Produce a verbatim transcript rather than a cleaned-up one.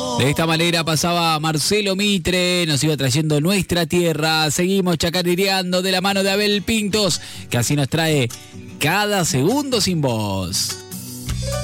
De esta manera pasaba Marcelo Mitre, nos iba trayendo Nuestra Tierra. Seguimos chacareando de la mano de Abel Pintos, que así nos trae Cada Segundo Sin Vos.